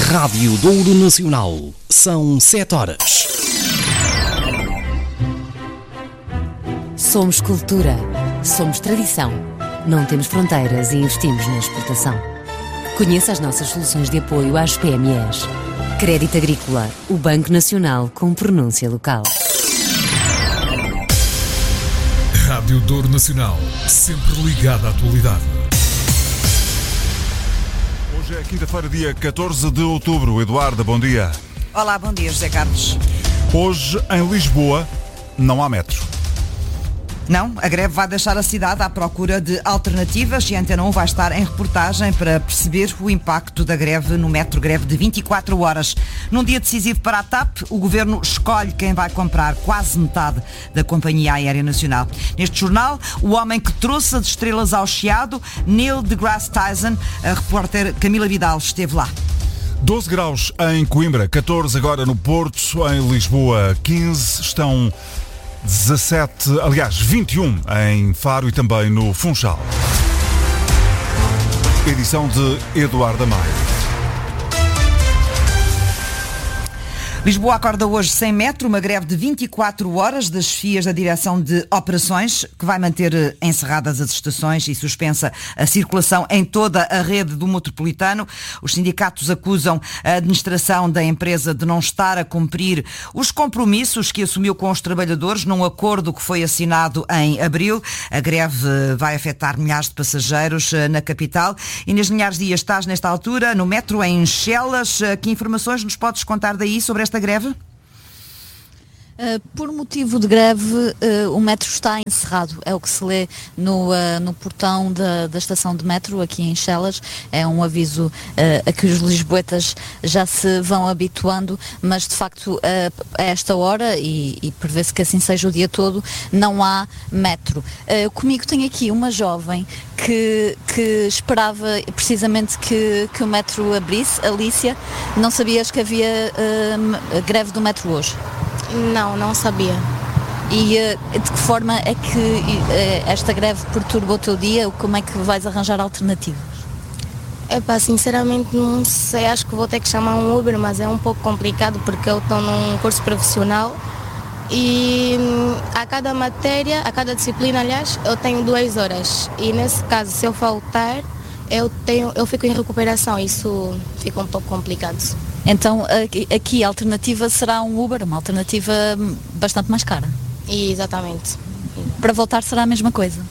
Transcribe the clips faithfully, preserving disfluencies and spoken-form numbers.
Rádio Douro Nacional. São sete horas. Somos cultura. Somos tradição. Não temos fronteiras e investimos na exportação. Conheça as nossas soluções de apoio às P M Es. Crédito Agrícola, o Banco Nacional com pronúncia local. Rádio Douro Nacional, sempre ligada à atualidade. Hoje é quinta-feira, dia catorze de outubro. Eduardo, bom dia. Olá, bom dia, José Carlos. Hoje, em Lisboa, não há metro. Não, a greve vai deixar a cidade à procura de alternativas e a Antena um vai estar em reportagem para perceber o impacto da greve no metro, greve de vinte e quatro horas. Num dia decisivo para a TAP, o Governo escolhe quem vai comprar quase metade da Companhia Aérea Nacional. Neste jornal, o homem que trouxe as estrelas ao Chiado, Neil deGrasse Tyson, a repórter Camila Vidal esteve lá. doze graus em Coimbra, catorze agora no Porto, em Lisboa quinze, estão dezassete, aliás, vinte e um em Faro e também no Funchal. Edição de Eduardo Amaya. Lisboa acorda hoje sem metro, uma greve de vinte e quatro horas das chefias da Direção de Operações, que vai manter encerradas as estações e suspensa a circulação em toda a rede do metropolitano. Os sindicatos acusam a administração da empresa de não estar a cumprir os compromissos que assumiu com os trabalhadores num acordo que foi assinado em abril. A greve vai afetar milhares de passageiros na capital. Inês Linhares Dias, estás nesta altura no metro em Chelas. Que informações nos podes contar daí sobre esta greve? Uh, por motivo de greve, uh, o metro está encerrado, é o que se lê no, uh, no portão da, da estação de metro aqui em Chelas. É um aviso uh, a que os lisboetas já se vão habituando, mas de facto uh, a esta hora, e, e prevê-se que assim seja o dia todo, não há metro. Uh, comigo tenho aqui uma jovem que, que esperava precisamente que, que o metro abrisse. Alícia, não sabias que havia uh, greve do metro hoje? Não, não sabia. E uh, de que forma é que uh, esta greve perturba o teu dia? Como é que vais arranjar alternativas? Epá, sinceramente não sei, acho que vou ter que chamar um Uber, mas é um pouco complicado porque eu estou num curso profissional e hum, a cada matéria, a cada disciplina, aliás, eu tenho duas horas. E nesse caso, se eu faltar, eu, tenho, eu fico em recuperação, isso fica um pouco complicado. Então aqui, aqui a alternativa será um Uber, uma alternativa bastante mais cara. Exatamente. Para voltar será a mesma coisa?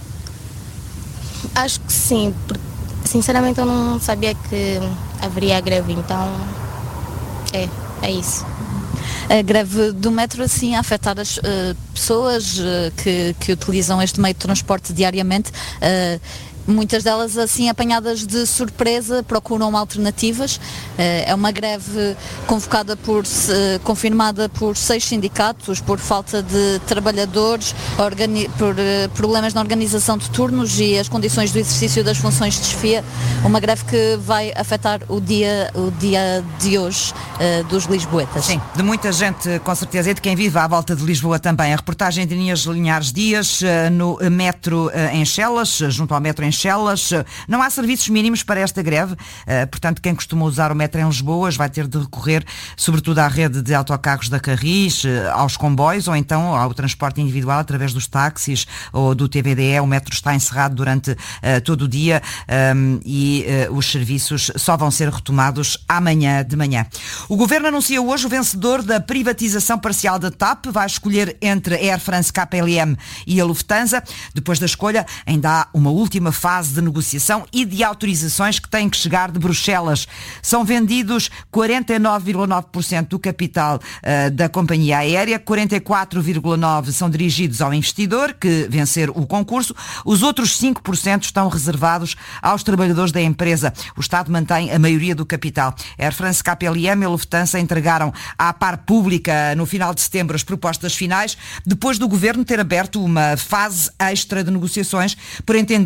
Acho que sim, porque sinceramente eu não sabia que haveria greve, então é, é isso. A greve do metro assim a afetar as uh, pessoas uh, que, que utilizam este meio de transporte diariamente. Uh, Muitas delas, assim, apanhadas de surpresa, procuram alternativas. É uma greve convocada por, confirmada por seis sindicatos, por falta de trabalhadores, por problemas na organização de turnos e as condições do exercício das funções de chefia. Uma greve que vai afetar o dia, o dia de hoje dos lisboetas. Sim, de muita gente, com certeza, e de quem vive à volta de Lisboa também. A reportagem de Inês Linhares Dias no metro em Chelas, junto ao metro em Chelas. Não há serviços mínimos para esta greve, portanto quem costuma usar o metro em Lisboa vai ter de recorrer sobretudo à rede de autocarros da Carris, aos comboios ou então ao transporte individual através dos táxis ou do T V D E. O metro está encerrado durante uh, todo o dia um, e uh, os serviços só vão ser retomados amanhã de manhã. O Governo anuncia hoje o vencedor da privatização parcial da TAP. Vai escolher entre a Air France K L M e a Lufthansa. Depois da escolha ainda há uma última fase de negociação e de autorizações que têm que chegar de Bruxelas. São vendidos quarenta e nove vírgula nove por cento do capital uh, da companhia aérea, quarenta e quatro vírgula nove por cento são dirigidos ao investidor que vencer o concurso, os outros cinco por cento estão reservados aos trabalhadores da empresa. O Estado mantém a maioria do capital. Air France, K L M e Lufthansa entregaram à par pública no final de setembro as propostas finais, depois do Governo ter aberto uma fase extra de negociações por entender que as primeiras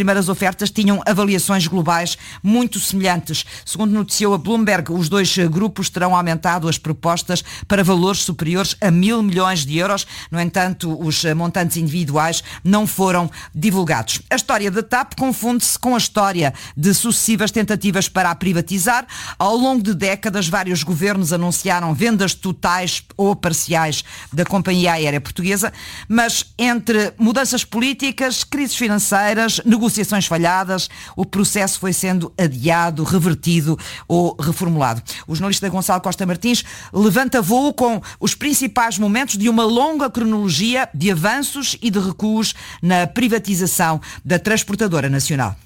primeiras ofertas tinham avaliações globais muito semelhantes. Segundo noticiou a Bloomberg, os dois grupos terão aumentado as propostas para valores superiores a mil milhões de euros. No entanto, os montantes individuais não foram divulgados. A história da T A P confunde-se com a história de sucessivas tentativas para a privatizar. Ao longo de décadas, vários governos anunciaram vendas totais ou parciais da companhia aérea portuguesa, mas entre mudanças políticas, crises financeiras, negociações falhadas, o processo foi sendo adiado, revertido ou reformulado. O jornalista Gonçalo Costa Martins levanta voo com os principais momentos de uma longa cronologia de avanços e de recuos na privatização da transportadora nacional.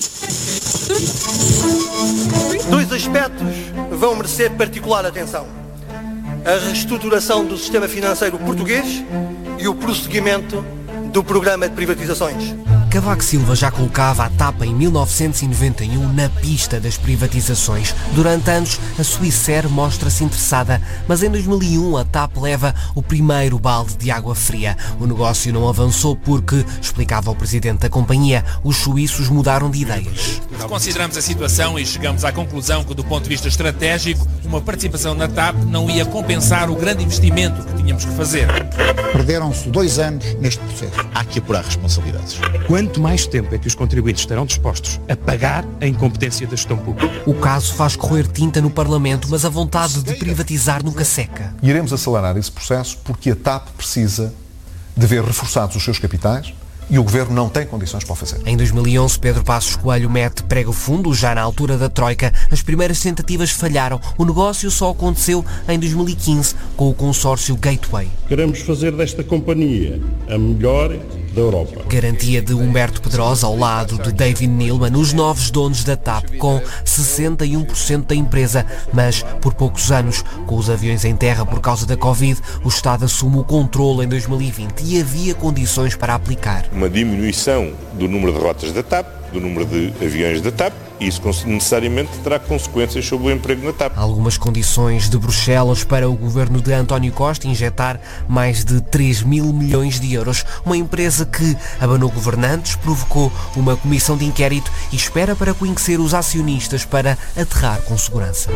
Dois aspectos vão merecer particular atenção: a reestruturação do sistema financeiro português e o prosseguimento do programa de privatizações. Cavaco Silva já colocava a T A P em mil novecentos e noventa e um na pista das privatizações. Durante anos, a Swissair mostra-se interessada, mas em dois mil e um a T A P leva o primeiro balde de água fria. O negócio não avançou porque, explicava o presidente da companhia, os suíços mudaram de ideias. Consideramos a situação e chegamos à conclusão que, do ponto de vista estratégico, uma participação na T A P não ia compensar o grande investimento que tínhamos que fazer. Perderam-se dois anos neste processo. Há que apurar responsabilidades. Quanto mais tempo é que os contribuintes estarão dispostos a pagar a incompetência da gestão pública? O caso faz correr tinta no Parlamento, mas a vontade de privatizar nunca seca. E iremos acelerar esse processo porque a T A P precisa de ver reforçados os seus capitais e o Governo não tem condições para o fazer. Em dois mil e onze, Pedro Passos Coelho mete prego fundo, já na altura da Troika. As primeiras tentativas falharam. O negócio só aconteceu em dois mil e quinze, com o consórcio Gateway. Queremos fazer desta companhia a melhor da Europa. Garantia de Humberto Pedrosa ao lado de David Neilman, os novos donos da T A P, com sessenta e um por cento da empresa. Mas, por poucos anos, com os aviões em terra por causa da Covid, o Estado assume o controle em dois mil e vinte e havia condições para aplicar. Uma diminuição do número de rotas da T A P, do número de aviões da T A P, e isso necessariamente terá consequências sobre o emprego na T A P. Algumas condições de Bruxelas para o governo de António Costa injetar mais de três mil milhões de euros. Uma empresa que abanou governantes, provocou uma comissão de inquérito e espera para conhecer os acionistas para aterrar com segurança.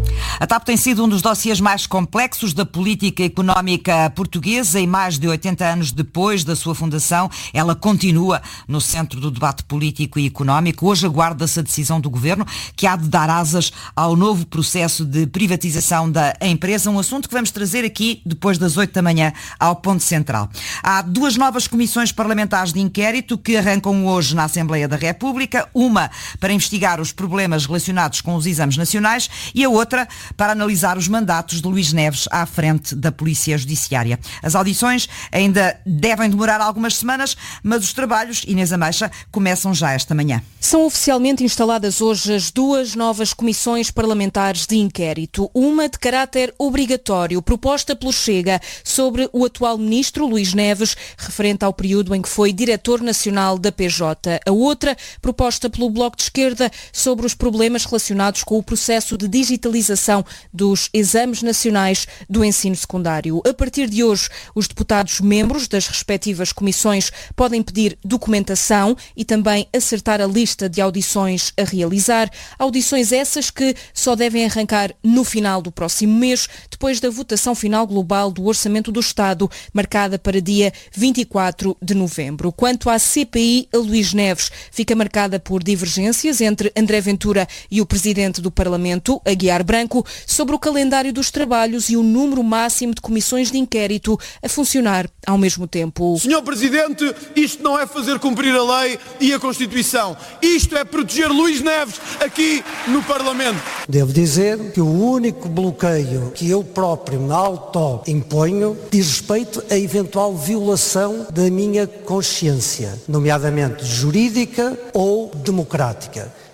A T A P tem sido um dos dossiês mais complexos da política económica portuguesa e mais de oitenta anos depois da sua fundação, ela continua no centro do debate político e económico. Hoje aguarda-se a decisão do Governo, que há de dar asas ao novo processo de privatização da empresa, um assunto que vamos trazer aqui depois das oito da manhã ao Ponto Central. Há duas novas comissões parlamentares de inquérito que arrancam hoje na Assembleia da República, uma para investigar os problemas relacionados com os exames nacionais e a outra para analisar os mandatos de Luís Neves à frente da Polícia Judiciária. As audições ainda devem demorar algumas semanas, mas os trabalhos, Inês Ameixa, começam já esta manhã. São oficialmente instaladas hoje as duas novas comissões parlamentares de inquérito. Uma de caráter obrigatório, proposta pelo Chega, sobre o atual ministro Luís Neves, referente ao período em que foi diretor nacional da P J. A outra, proposta pelo Bloco de Esquerda, sobre os problemas relacionados com o processo de digitalização dos exames nacionais do ensino secundário. A partir de hoje, os deputados membros das respectivas comissões podem pedir documentação e também acertar a lista de audições a realizar, audições essas que só devem arrancar no final do próximo mês, depois da votação final global do Orçamento do Estado, marcada para dia vinte e quatro de novembro. Quanto à C P I, a Luís Neves fica marcada por divergências entre André Ventura e o Presidente do Parlamento, Aguiar Branco, sobre o calendário dos trabalhos e o número máximo de comissões de inquérito a funcionar ao mesmo tempo. senhor Presidente, isto não é fazer cumprir a lei e a Constituição. Isto é proteger Luís Neves aqui no Parlamento. Devo dizer que o único bloqueio que eu próprio me auto-imponho diz respeito a eventual violação da minha consciência, nomeadamente jurídica ou democrática.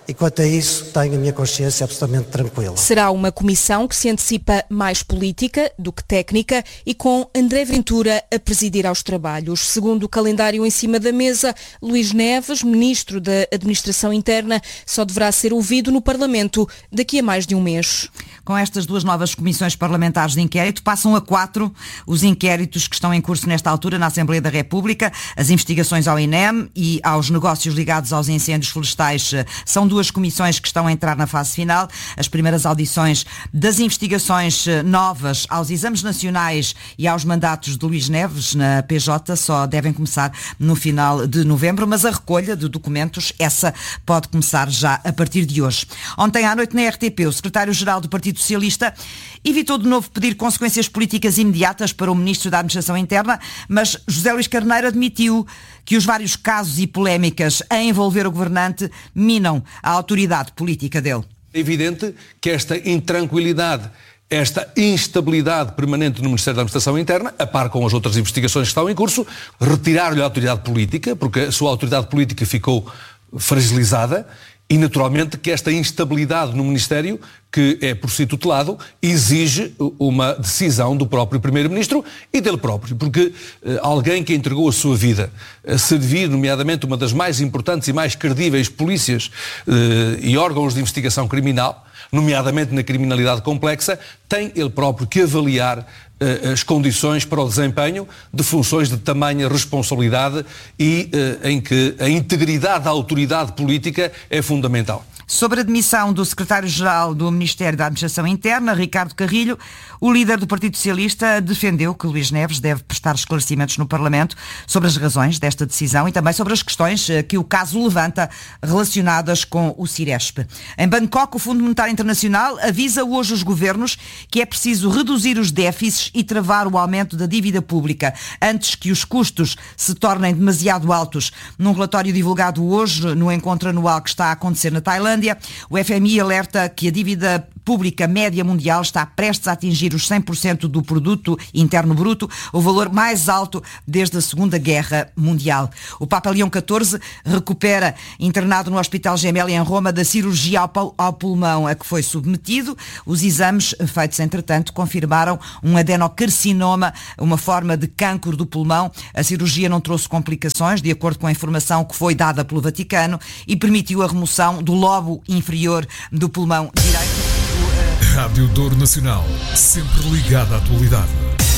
e quanto a isso tenho a minha consciência absolutamente tranquila. Será uma comissão que se antecipa mais política do que técnica e com André Ventura a presidir aos trabalhos. Segundo o calendário em cima da mesa, Luís Neves, ministro da Administração Interna, só deverá ser ouvido no Parlamento daqui a mais de um mês. Com estas duas novas comissões parlamentares de inquérito, passam a quatro os inquéritos que estão em curso nesta altura na Assembleia da República. As investigações ao I N E M e aos negócios ligados aos incêndios florestais são duas comissões que estão a entrar na fase final. As primeiras audições das investigações novas aos exames nacionais e aos mandatos de Luís Neves na P J só devem começar no final de novembro, mas a recolha de documentos, essa pode começar já a partir de hoje. Ontem à noite na R T P, o secretário-geral do Partido Socialista evitou de novo pedir consequências políticas imediatas para o Ministro da Administração Interna, mas José Luís Carneiro admitiu que os vários casos e polémicas a envolver o governante minam a autoridade política dele. É evidente que esta intranquilidade, esta instabilidade permanente no Ministério da Administração Interna, a par com as outras investigações que estão em curso, retirar-lhe a autoridade política, porque a sua autoridade política ficou fragilizada, e naturalmente que esta instabilidade no Ministério, que é por si tutelado, exige uma decisão do próprio Primeiro-Ministro e dele próprio, porque eh, alguém que entregou a sua vida a servir, nomeadamente, uma das mais importantes e mais credíveis polícias eh, e órgãos de investigação criminal, nomeadamente na criminalidade complexa, tem ele próprio que avaliar uh, as condições para o desempenho de funções de tamanha responsabilidade e uh, em que a integridade da autoridade política é fundamental. Sobre a demissão do secretário-geral do Ministério da Administração Interna, Ricardo Carrilho, o líder do Partido Socialista defendeu que Luís Neves deve prestar esclarecimentos no Parlamento sobre as razões desta decisão e também sobre as questões que o caso levanta relacionadas com o Ciresp. Em Bangkok, o Fundo Monetário Internacional avisa hoje os governos que é preciso reduzir os déficits e travar o aumento da dívida pública antes que os custos se tornem demasiado altos. Num relatório divulgado hoje no encontro anual que está a acontecer na Tailândia, o F M I alerta que a dívida pública média mundial está prestes a atingir os cem por cento do produto interno bruto, o valor mais alto desde a Segunda Guerra Mundial. O Papa Leão catorze recupera, internado no Hospital Gemelli em Roma, da cirurgia ao pulmão a que foi submetido. Os exames feitos, entretanto, confirmaram um adenocarcinoma, uma forma de cancro do pulmão. A cirurgia não trouxe complicações, de acordo com a informação que foi dada pelo Vaticano, e permitiu a remoção do lobo inferior do pulmão direito. Rádio Douro Nacional, sempre ligada à atualidade.